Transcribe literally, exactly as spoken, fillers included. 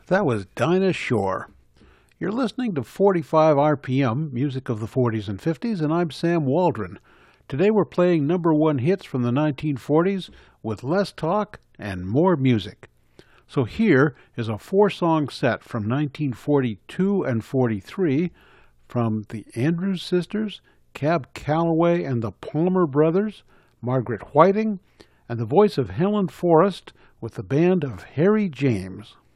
That was Dinah Shore. You're listening to forty-five R P M, music of the forties and fifties, and I'm Sam Waldron. Today we're playing number one hits from the nineteen forties with less talk and more music. So here is a four-song set from nineteen forty-two and forty-three from the Andrews Sisters, Cab Calloway and the Palmer Brothers, Margaret Whiting, and the voice of Helen Forrest with the band of Harry James.